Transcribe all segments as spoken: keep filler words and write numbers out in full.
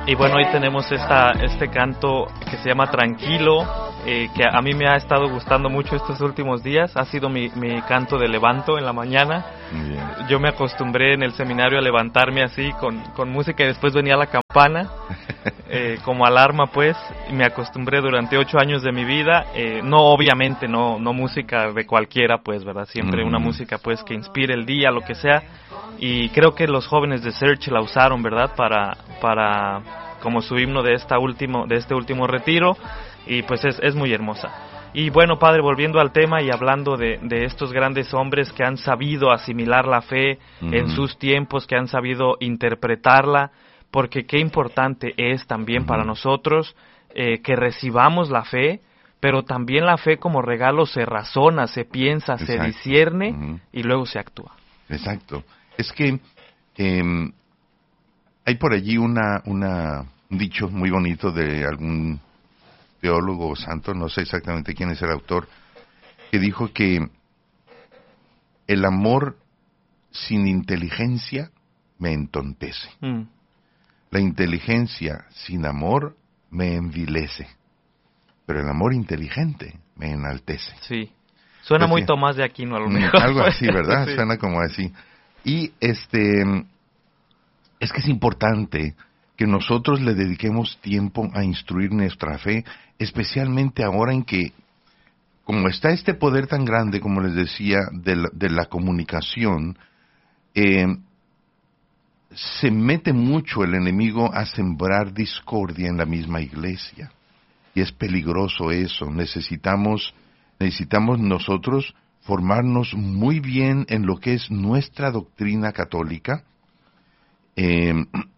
Y bueno, hoy tenemos esta, este canto que se llama Tranquilo, eh, que a mí me ha estado gustando mucho estos últimos días. Ha sido mi, mi canto de levanto en la mañana. Bien. Yo me acostumbré en el seminario a levantarme así con, con música y después venía la campana, eh, como alarma pues. Y me acostumbré durante ocho años de mi vida. Eh, no, obviamente, no, no música de cualquiera pues, ¿verdad? Siempre mm. una música pues que inspire el día, lo que sea. Y creo que los jóvenes de Search la usaron, ¿verdad? Para, para como su himno de esta último, de este último retiro, y pues es, es muy hermosa. Y bueno, padre, volviendo al tema y hablando de, de estos grandes hombres que han sabido asimilar la fe uh-huh. en sus tiempos, que han sabido interpretarla, porque qué importante es también uh-huh. para nosotros eh, que recibamos la fe, pero también la fe como regalo se razona, se piensa, Exacto. se discierne uh-huh. y luego se actúa. Exacto. Es que eh, hay por allí una, una, un dicho muy bonito de algún teólogo santo, no sé exactamente quién es el autor, que dijo que el amor sin inteligencia me entontece. Mm. La inteligencia sin amor me envilece, pero el amor inteligente me enaltece. Sí, suena Entonces, muy Tomás de Aquino a lo mejor. Algo así, ¿verdad? Sí. Suena como así. Y este es que es importante que nosotros le dediquemos tiempo a instruir nuestra fe, especialmente ahora en que, como está este poder tan grande, como les decía, de la, de la comunicación, eh, se mete mucho el enemigo a sembrar discordia en la misma iglesia. Y es peligroso eso. Necesitamos, necesitamos nosotros formarnos muy bien en lo que es nuestra doctrina católica, eh,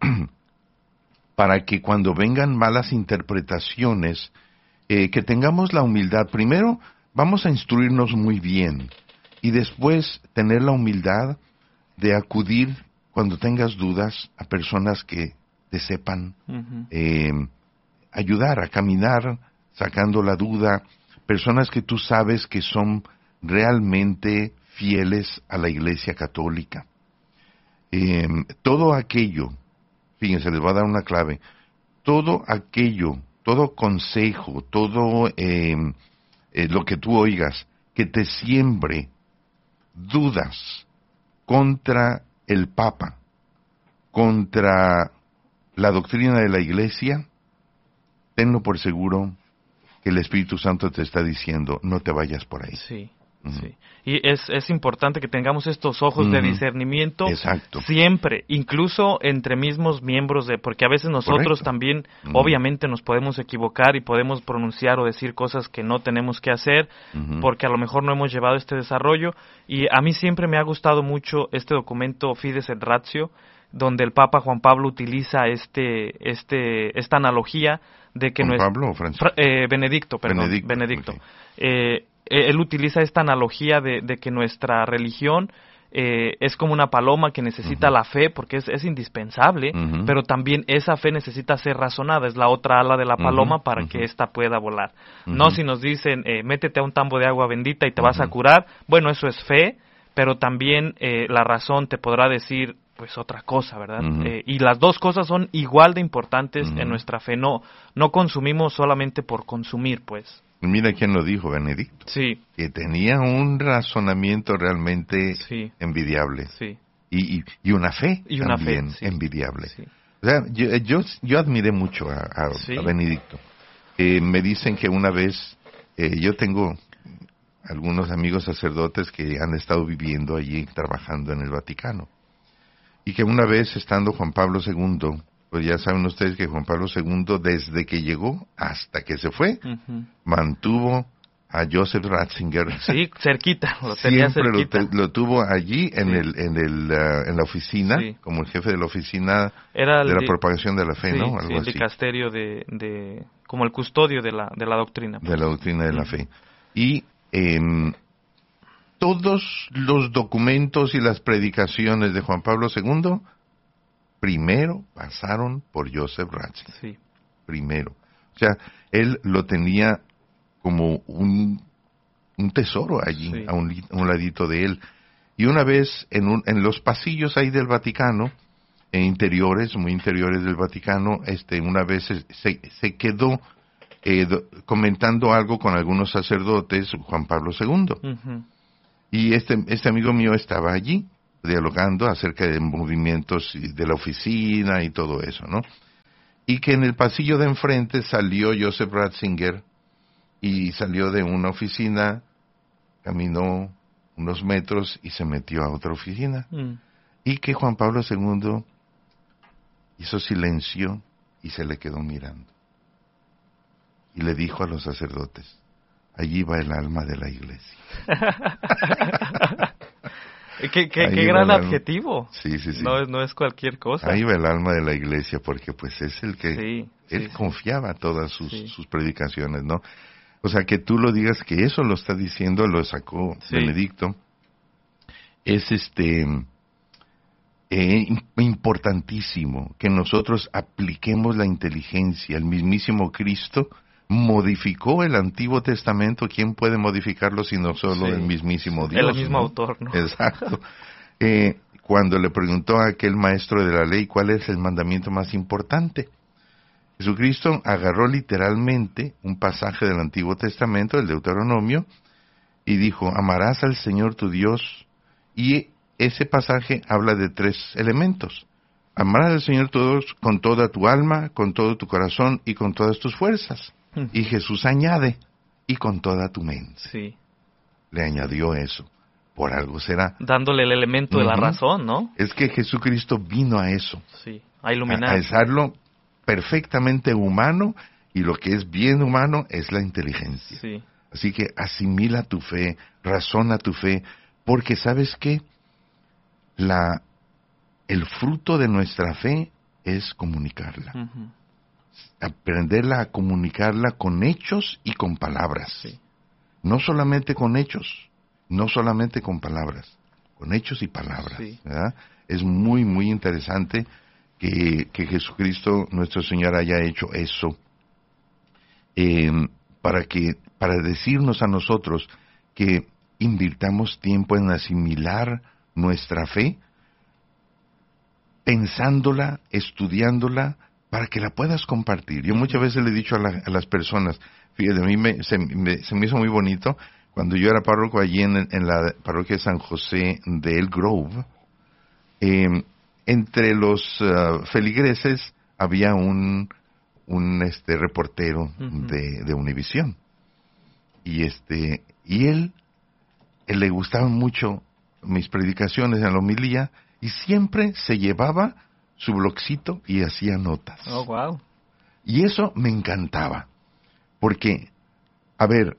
para que cuando vengan malas interpretaciones, eh, que tengamos la humildad. Primero, vamos a instruirnos muy bien, y después tener la humildad de acudir, cuando tengas dudas, a personas que te sepan uh-huh. eh, ayudar a caminar, sacando la duda, personas que tú sabes que son realmente fieles a la Iglesia Católica. Eh, todo aquello, fíjense, les voy a dar una clave, todo aquello, todo consejo, todo eh, eh, lo que tú oigas, que te siembre dudas contra el Papa, contra la doctrina de la Iglesia, tenlo por seguro que el Espíritu Santo te está diciendo, no te vayas por ahí. Sí. Uh-huh. Sí. Y es, es importante que tengamos estos ojos uh-huh. de discernimiento Exacto. siempre, incluso entre mismos miembros de, porque a veces nosotros Correcto. también uh-huh. obviamente nos podemos equivocar y podemos pronunciar o decir cosas que no tenemos que hacer uh-huh. porque a lo mejor no hemos llevado este desarrollo. Y a mí siempre me ha gustado mucho este documento Fides et Ratio, donde el Papa Juan Pablo utiliza este, este, esta analogía de que ¿Juan no es Pablo o Francisco? Eh, Benedicto, perdón, Benedicto. Benedicto. Okay. Eh, él utiliza esta analogía de, de que nuestra religión eh, es como una paloma que necesita uh-huh. la fe porque es, es indispensable, uh-huh. pero también esa fe necesita ser razonada, es la otra ala de la paloma uh-huh. para uh-huh. que ésta pueda volar. Uh-huh. No si nos dicen, eh, métete a un tambo de agua bendita y te uh-huh. vas a curar, bueno, eso es fe, pero también eh, la razón te podrá decir pues otra cosa, ¿verdad? Uh-huh. Eh, y las dos cosas son igual de importantes uh-huh. en nuestra fe, no, no consumimos solamente por consumir, pues. Mira quién lo dijo, Benedicto. Sí. Que tenía un razonamiento realmente sí. envidiable. Sí. Y, y, y una fe y una también fe, sí. envidiable. Sí. O sea, yo, yo, yo admiré mucho a, a, sí. a Benedicto. Eh, me dicen que una vez, eh, yo tengo algunos amigos sacerdotes que han estado viviendo allí, trabajando en el Vaticano. Y que una vez, estando Juan Pablo segundo, pues ya saben ustedes que Juan Pablo segundo, desde que llegó hasta que se fue, uh-huh. mantuvo a Joseph Ratzinger. Sí, cerquita, lo tenía Siempre cerquita. Lo, lo tuvo allí en sí. el en el uh, en la oficina, sí. como el jefe de la oficina Era de la di- propagación de la fe, sí, ¿no? Algo sí, el así. dicasterio de, de, como el custodio de la de la doctrina. Pues. De la doctrina de uh-huh. la fe. Y eh, todos los documentos y las predicaciones de Juan Pablo segundo primero pasaron por Joseph Ratzinger. Sí. Primero. O sea, él lo tenía como un, un tesoro allí, sí. a, un, a un ladito de él. Y una vez, en, un, en los pasillos ahí del Vaticano, eh, interiores, muy interiores del Vaticano, este, una vez se, se quedó eh, do, comentando algo con algunos sacerdotes, Juan Pablo segundo. Uh-huh. Y este, este amigo mío estaba allí, dialogando acerca de movimientos de la oficina y todo eso, ¿no? Y que en el pasillo de enfrente salió Joseph Ratzinger, y salió de una oficina, caminó unos metros y se metió a otra oficina. Mm. Y que Juan Pablo segundo hizo silencio y se le quedó mirando. Y le dijo a los sacerdotes, allí va el alma de la iglesia. ¿Qué, qué, qué gran adjetivo? Sí, sí, sí. No es, no es cualquier cosa. Ahí va el alma de la iglesia, porque pues es el que... Sí, él sí, confiaba sí. todas sus, sí. sus predicaciones, ¿no? O sea, que tú lo digas, que eso lo está diciendo, lo sacó sí. Benedicto, es este eh, importantísimo que nosotros apliquemos la inteligencia. El mismísimo Cristo modificó el Antiguo Testamento. ¿Quién puede modificarlo sino solo sí. el mismísimo Dios? El mismo ¿no? autor, ¿no? Exacto. eh, cuando le preguntó a aquel maestro de la ley cuál es el mandamiento más importante, Jesucristo agarró literalmente un pasaje del Antiguo Testamento, el Deuteronomio, y dijo, amarás al Señor tu Dios, y ese pasaje habla de tres elementos. Amarás al Señor tu Dios con toda tu alma, con todo tu corazón y con todas tus fuerzas. Uh-huh. Y Jesús añade, y con toda tu mente. Sí. Le añadió eso. Por algo será. Dándole el elemento uh-huh. de la razón, ¿no? Es que Jesucristo vino a eso. Sí, a iluminar. A, a hacerlo perfectamente humano, y lo que es bien humano es la inteligencia. Sí. Así que asimila tu fe, razona tu fe, porque ¿sabes qué? La, el fruto de nuestra fe es comunicarla. Uh-huh. Aprenderla a comunicarla con hechos y con palabras. Sí. No solamente con hechos, no solamente con palabras, con hechos y palabras. Sí. ¿Verdad? Es muy, muy interesante que, que Jesucristo, nuestro Señor, haya hecho eso, eh, para que, para decirnos a nosotros que invirtamos tiempo en asimilar nuestra fe, pensándola, estudiándola, para que la puedas compartir. Yo muchas veces le he dicho a, la, a las personas, fíjate, a mí me, se, me, se me hizo muy bonito, cuando yo era párroco allí en, en la parroquia de San José de El Grove, eh, entre los uh, feligreses había un, un este reportero uh-huh. de, de Univisión. Y este, y él, él le gustaban mucho mis predicaciones en la homilía, y siempre se llevaba su blogcito y hacía notas. Oh, wow. Y eso me encantaba, porque, a ver,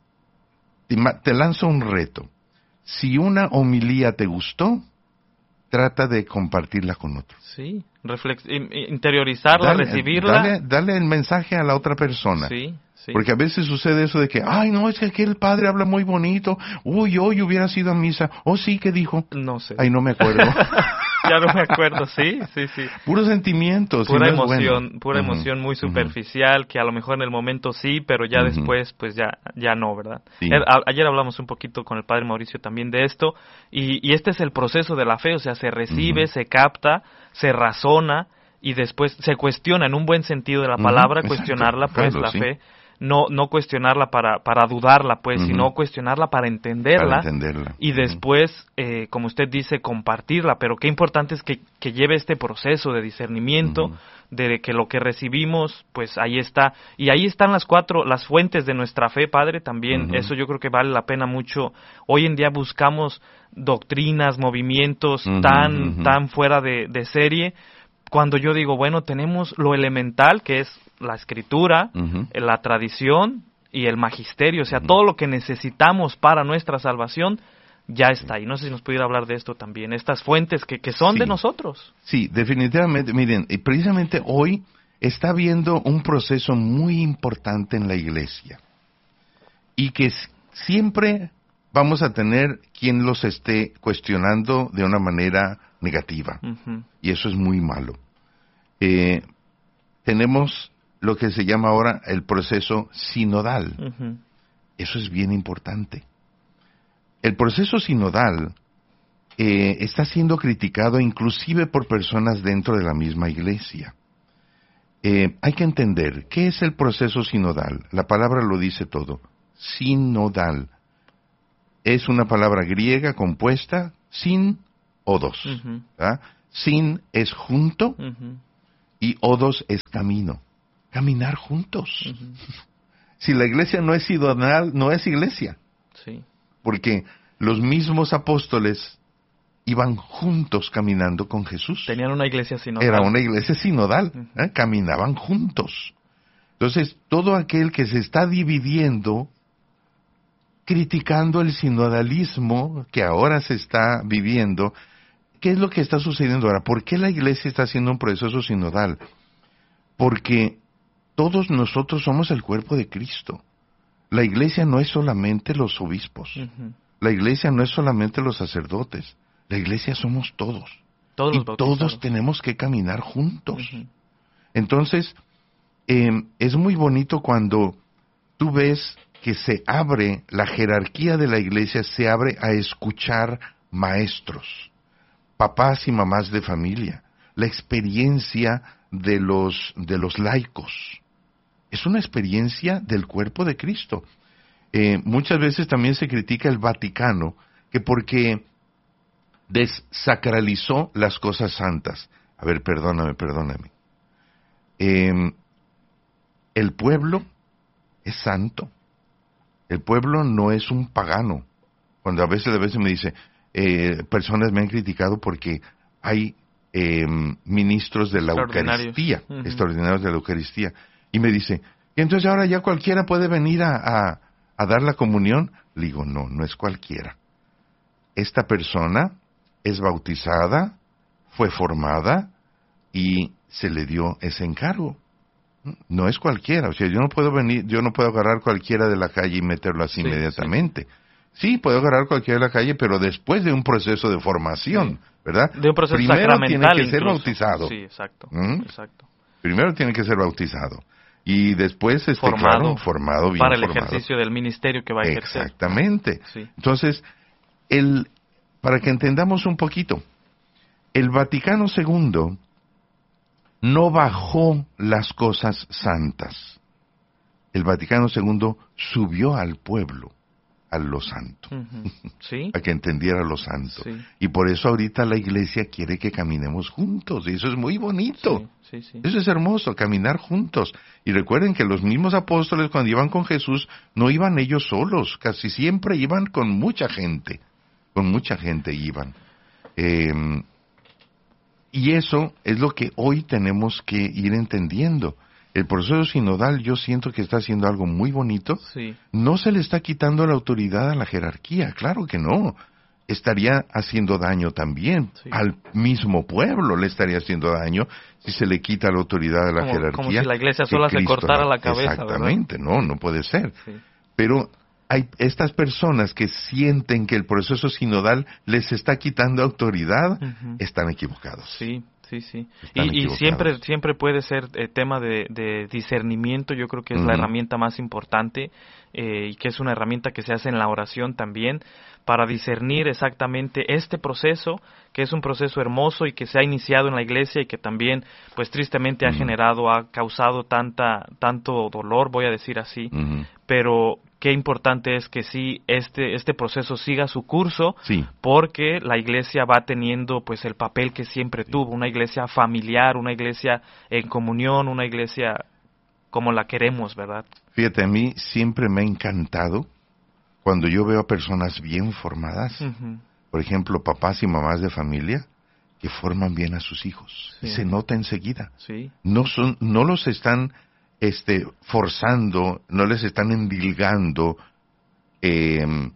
te, te lanzo un reto. Si una homilía te gustó, trata de compartirla con otro. Sí, Reflex- interiorizarla, dale, recibirla. Dale, dale el mensaje a la otra persona. Sí, sí. Porque a veces sucede eso de que, ay, no, es que aquel padre habla muy bonito. Uy, hoy hubiera sido a misa. Oh, sí, ¿qué dijo? No sé. Ay, no me acuerdo. Ya no me acuerdo, sí, sí, sí. Puros sentimientos. Pura si no emoción, es bueno. pura uh-huh. emoción muy superficial, uh-huh. que a lo mejor en el momento sí, pero ya uh-huh. después, pues ya ya no, ¿verdad? Sí. A, ayer hablamos un poquito con el padre Mauricio también de esto, y, y este es el proceso de la fe, o sea, se recibe, uh-huh. se capta, se razona, y después se cuestiona en un buen sentido de la palabra, uh-huh. cuestionarla, pues, claro, la sí. fe. No no cuestionarla para para dudarla, pues, uh-huh. sino cuestionarla para entenderla, para entenderla. y después, eh, como usted dice, compartirla. Pero qué importante es que, que lleve este proceso de discernimiento, uh-huh. de que lo que recibimos, pues ahí está. Y ahí están las cuatro, las fuentes de nuestra fe, Padre, también. Uh-huh. Eso yo creo que vale la pena mucho. Hoy en día buscamos doctrinas, movimientos uh-huh. tan, uh-huh. tan fuera de, de serie, cuando yo digo, bueno, tenemos lo elemental, que es la escritura, uh-huh. la tradición y el magisterio, o sea, uh-huh. todo lo que necesitamos para nuestra salvación ya está ahí. No sé si nos pudiera hablar de esto también, estas fuentes que, que son sí. de nosotros. Sí, definitivamente. Miren, y precisamente hoy está habiendo un proceso muy importante en la iglesia, y que siempre vamos a tener quien los esté cuestionando de una manera negativa, uh-huh. y eso es muy malo. Eh, tenemos lo que se llama ahora el proceso sinodal. Uh-huh. Eso es bien importante. El proceso sinodal eh, está siendo criticado inclusive por personas dentro de la misma iglesia. Eh, hay que entender, ¿qué es el proceso sinodal? La palabra lo dice todo. Sinodal. Es una palabra griega compuesta, sin, odos. Uh-huh. ¿Ah? Sin es junto, uh-huh, y odos es camino. Caminar juntos. Uh-huh. Si la iglesia no es sinodal, no es iglesia. Sí. Porque los mismos apóstoles iban juntos caminando con Jesús. Tenían una iglesia sinodal. Era una iglesia sinodal, uh-huh, ¿eh? Caminaban juntos. Entonces, todo aquel que se está dividiendo, criticando el sinodalismo que ahora se está viviendo, ¿qué es lo que está sucediendo ahora? ¿Por qué la iglesia está haciendo un proceso sinodal? Porque todos nosotros somos el cuerpo de Cristo. La iglesia no es solamente los obispos. Uh-huh. La iglesia no es solamente los sacerdotes. La iglesia somos todos. Todos y los bautizados. Todos tenemos que caminar juntos. Uh-huh. Entonces, eh, es muy bonito cuando tú ves que se abre, la jerarquía de la iglesia se abre a escuchar maestros, papás y mamás de familia, la experiencia de los, de los laicos. Es una experiencia del cuerpo de Cristo. Eh, muchas veces también se critica el Vaticano, que porque desacralizó las cosas santas. A ver, perdóname, perdóname. Eh, el pueblo es santo. El pueblo no es un pagano. Cuando a veces, a veces me dice, eh, personas me han criticado porque hay eh, ministros de la Eucaristía, uh-huh, extraordinarios de la Eucaristía. Y me dice, ¿y entonces ahora ya cualquiera puede venir a, a, a dar la comunión? Le digo, no, no es cualquiera. Esta persona es bautizada, fue formada y se le dio ese encargo. No es cualquiera, o sea, yo no puedo venir, yo no puedo agarrar cualquiera de la calle y meterlo así sí, inmediatamente. Sí. sí, puedo agarrar cualquiera de la calle, pero después de un proceso de formación, sí. ¿verdad? De un proceso Primero sacramental tiene que ser incluso. bautizado. Sí, exacto, ¿Mm? exacto. Primero tiene que ser bautizado. Y después, este, formado, claro, formado, bien para el formado. ejercicio del ministerio que va a ejercer. Exactamente. Sí. Entonces, el, para que entendamos un poquito, el Vaticano segundo no bajó las cosas santas. El Vaticano segundo subió al pueblo a lo santo, uh-huh. ¿Sí? a que entendiera lo santo. Sí. Y por eso ahorita la iglesia quiere que caminemos juntos, y eso es muy bonito. Sí, sí, sí. Eso es hermoso, caminar juntos. Y recuerden que los mismos apóstoles cuando iban con Jesús, no iban ellos solos, casi siempre iban con mucha gente, con mucha gente iban. Eh, y eso es lo que hoy tenemos que ir entendiendo. El proceso sinodal yo siento que está haciendo algo muy bonito. Sí. No se le está quitando la autoridad a la jerarquía, claro que no. Estaría haciendo daño también. Sí. Al mismo pueblo le estaría haciendo daño si se le quita la autoridad a la como, jerarquía. Como si la iglesia sola se cortara la cabeza. Exactamente, ¿verdad? no, no puede ser. Sí. Pero hay estas personas que sienten que el proceso sinodal les está quitando autoridad, uh-huh. están equivocados. Sí. Sí, sí. Y, y siempre siempre puede ser eh, tema de, de discernimiento. Yo creo que es uh-huh. la herramienta más importante eh, y que es una herramienta que se hace en la oración también para discernir exactamente este proceso, que es un proceso hermoso y que se ha iniciado en la iglesia y que también, pues tristemente uh-huh. ha generado, ha causado tanta tanto dolor, voy a decir así, uh-huh. pero qué importante es que sí este este proceso siga su curso, sí. porque la iglesia va teniendo pues el papel que siempre sí. tuvo, una iglesia familiar, una iglesia en comunión, una iglesia como la queremos, ¿verdad? Fíjate, a mí siempre me ha encantado cuando yo veo a personas bien formadas, uh-huh. por ejemplo, papás y mamás de familia, que forman bien a sus hijos. Sí. Se nota enseguida. Sí. No son, no los están este, forzando, no les están endilgando eh,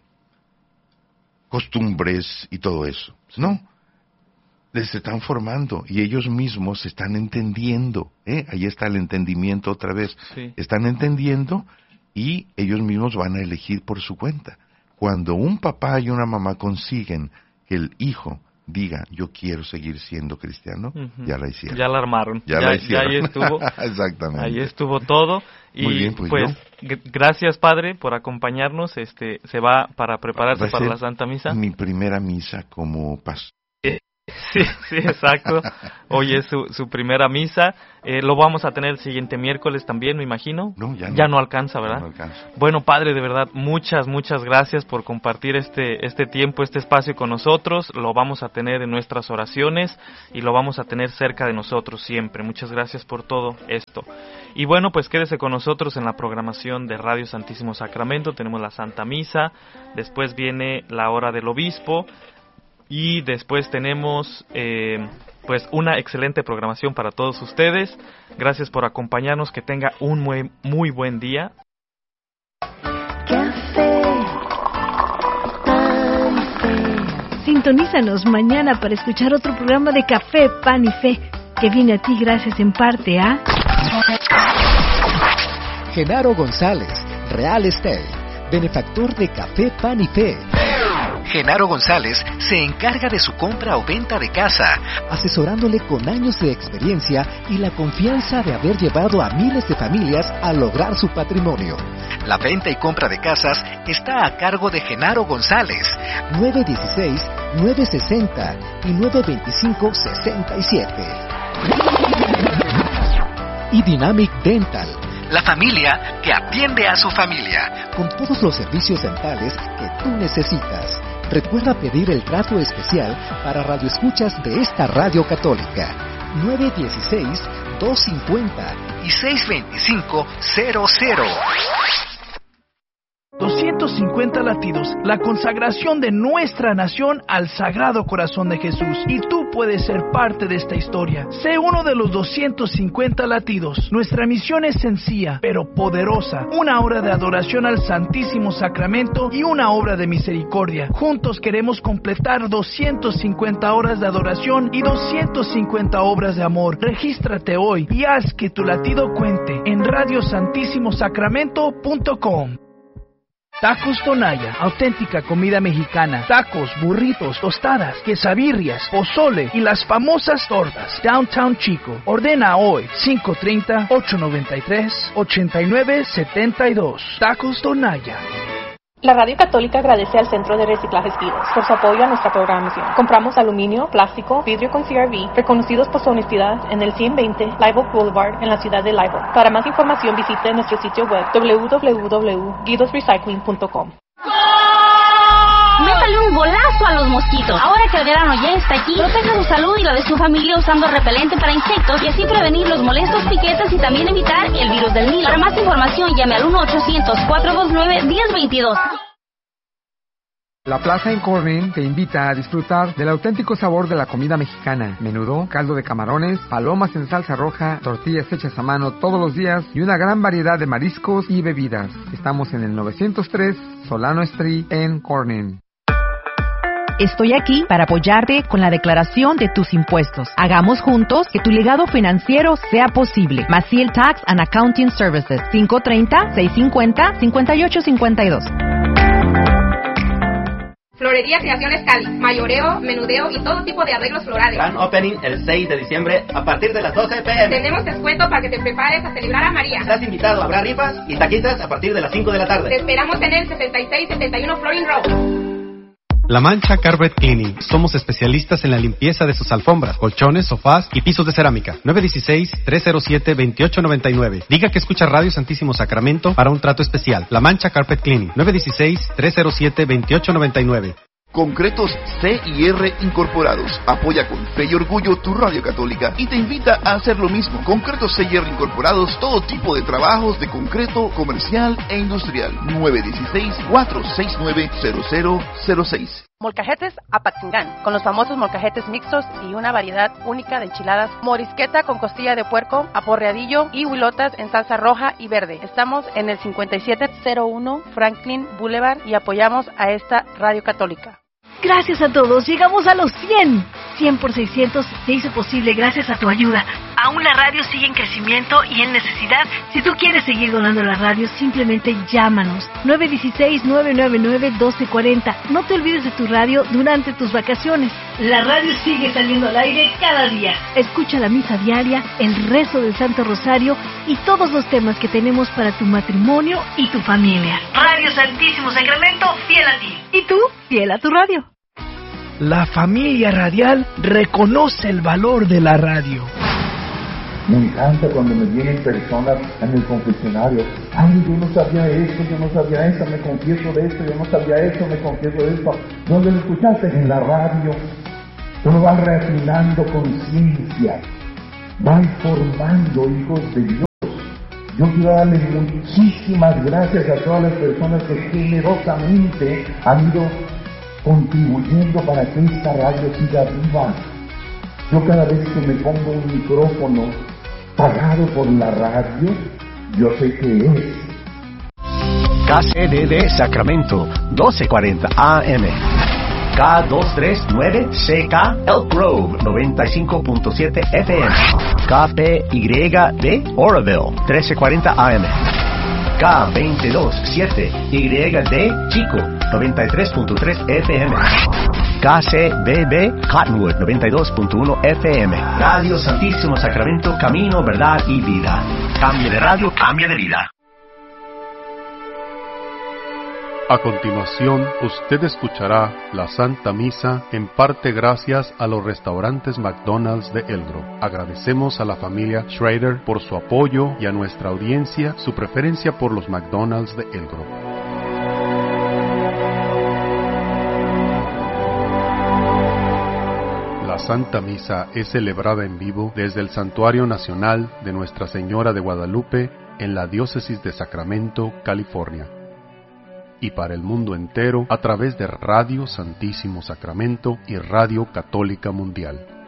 costumbres y todo eso. No, les están formando y ellos mismos se están entendiendo. ¿eh? Ahí está el entendimiento otra vez. Sí. Están entendiendo y ellos mismos van a elegir por su cuenta. Cuando un papá y una mamá consiguen que el hijo diga, yo quiero seguir siendo cristiano, uh-huh. ya la hicieron. Ya la armaron. Ya, ya la hicieron. Ya ahí estuvo. Exactamente. Ahí estuvo todo. Y Muy bien, pues, pues g- gracias, padre, por acompañarnos. Este se va para prepararse Va a para ser la Santa Misa. Mi primera misa como pastor. Sí, sí, exacto. Hoy es su, su primera misa. Eh, lo vamos a tener el siguiente miércoles también, me imagino. No, ya no. Ya no alcanza, ¿verdad? Ya no alcanza. Bueno, padre, de verdad, muchas, muchas gracias por compartir este, este tiempo, este espacio con nosotros. Lo vamos a tener en nuestras oraciones y lo vamos a tener cerca de nosotros siempre. Muchas gracias por todo esto. Y bueno, pues quédese con nosotros en la programación de Radio Santísimo Sacramento. Tenemos la Santa Misa, después viene la hora del obispo. Y después tenemos eh, pues una excelente programación para todos ustedes. Gracias por acompañarnos, que tenga un muy, muy buen día. Café, pan y fe. Sintonízanos mañana para escuchar otro programa de Café, Pan y Fe, que viene a ti gracias en parte a Genaro González, Real Estate, benefactor de Café, Pan y Fe. Genaro González se encarga de su compra o venta de casa, asesorándole con años de experiencia y la confianza de haber llevado a miles de familias a lograr su patrimonio. La venta y compra de casas está a cargo de Genaro González, nueve uno seis, nueve seis cero y nueve dos cinco, seis siete. Y Dynamic Dental, la familia que atiende a su familia, con todos los servicios dentales que tú necesitas. Recuerda pedir el trato especial para radioescuchas de esta radio católica. nueve uno seis, dos cinco cero y seis dos cinco, cero cero. doscientos cincuenta latidos, la consagración de nuestra nación al Sagrado Corazón de Jesús. Y tú puedes ser parte de esta historia. Sé uno de los doscientos cincuenta latidos. Nuestra misión es sencilla, pero poderosa. Una hora de adoración al Santísimo Sacramento y una obra de misericordia. Juntos queremos completar doscientas cincuenta horas de adoración y doscientas cincuenta obras de amor. Regístrate hoy y haz que tu latido cuente en radio santísimo sacramento punto com. Tacos Tonaya, auténtica comida mexicana. Tacos, burritos, tostadas, quesabirrias, pozole y las famosas tortas. Downtown Chico. Ordena hoy cinco tres cero, ocho nueve tres, ocho nueve siete dos. Tacos Tonaya. La Radio Católica agradece al Centro de Reciclajes Vidas por su apoyo a nuestra programación. Compramos aluminio, plástico, vidrio con C R V, reconocidos por su honestidad, en el ciento veinte Live Oak Boulevard, en la ciudad de Live Oak. Para más información visite nuestro sitio web doble u doble u doble u punto guidos recycling punto com. Métale un golazo a los mosquitos. Ahora que el verano ya está aquí, proteja su salud y la de su familia usando repelente para insectos y así prevenir los molestos piquetes y también evitar el virus del Nilo. Para más información llame al uno ochocientos, cuatro dos nueve, uno cero dos dos. La Plaza en Corning te invita a disfrutar del auténtico sabor de la comida mexicana. Menudo, caldo de camarones, palomas en salsa roja, tortillas hechas a mano todos los días y una gran variedad de mariscos y bebidas. Estamos en el novecientos tres Solano Street en Corning. Estoy aquí para apoyarte con la declaración de tus impuestos. Hagamos juntos que tu legado financiero sea posible. Maciel Tax and Accounting Services, cinco tres cero, seis cinco cero, cinco ocho cinco dos. Florería Creaciones Cali, mayoreo, menudeo y todo tipo de arreglos florales. Gran opening el seis de diciembre a partir de las doce p m Tenemos descuento para que te prepares a celebrar a María. Estás invitado, habrá rifas y taquitas a partir de las cinco de la tarde. Te esperamos en el setenta y seis setenta y uno Florin Road. La Mancha Carpet Cleaning. Somos especialistas en la limpieza de sus alfombras, colchones, sofás y pisos de cerámica. nueve uno seis, tres cero siete, dos ocho nueve nueve. Diga que escucha Radio Santísimo Sacramento para un trato especial. La Mancha Carpet Cleaning. nueve uno seis, tres cero siete, dos ocho nueve nueve. Concretos C y R Incorporados. Apoya con fe y orgullo tu radio católica y te invita a hacer lo mismo. Concretos C y R Incorporados, todo tipo de trabajos de concreto comercial e industrial. nueve uno seis, cuatro seis nueve, cero cero cero seis. Molcajetes Apatzingán, con los famosos molcajetes mixtos y una variedad única de enchiladas, morisqueta con costilla de puerco, aporreadillo y huilotas en salsa roja y verde. Estamos en el cincuenta y siete cero uno Franklin Boulevard y apoyamos a esta radio católica. Gracias a todos, llegamos a los cien. cien por seiscientos se hizo posible gracias a tu ayuda. Aún la radio sigue en crecimiento y en necesidad. Si tú quieres seguir donando la radio, simplemente llámanos. nueve uno seis, nueve nueve nueve, uno dos cuatro cero. No te olvides de tu radio durante tus vacaciones. La radio sigue saliendo al aire cada día. Escucha la misa diaria, el rezo del Santo Rosario y todos los temas que tenemos para tu matrimonio y tu familia. Radio Santísimo Sacramento, fiel a ti. Y tú, fiel a tu radio. La familia radial reconoce el valor de la radio. Me encanta cuando me vienen personas en el confesionario. Ay, yo no sabía esto, yo no sabía esto, me confieso de esto, yo no sabía esto, me confieso de esto. ¿Dónde lo escuchaste? En la radio. Uno va refinando conciencia, va formando hijos de Dios. Yo quiero darle muchísimas gracias a todas las personas que generosamente han ido contribuyendo para que esta radio siga viva. Yo cada vez que me pongo un micrófono pagado por la radio, yo sé que es K C D D Sacramento, doce cuarenta A M. K doscientos treinta y nueve C K Elk Grove, noventa y cinco punto siete F M. K P Y D Oroville, trece cuarenta A M. K veintidós siete Y D Chico, noventa y tres punto tres F M. K C B B Cottonwood, noventa y dos punto uno F M. Radio Santísimo Sacramento, camino, verdad y vida. Cambio de radio, cambio de vida. A continuación, usted escuchará la Santa Misa en parte gracias a los restaurantes McDonald's de El Grove. Agradecemos a la familia Schrader por su apoyo y a nuestra audiencia su preferencia por los McDonald's de El Grove. La Santa Misa es celebrada en vivo desde el Santuario Nacional de Nuestra Señora de Guadalupe en la Diócesis de Sacramento, California, y para el mundo entero a través de Radio Santísimo Sacramento y Radio Católica Mundial.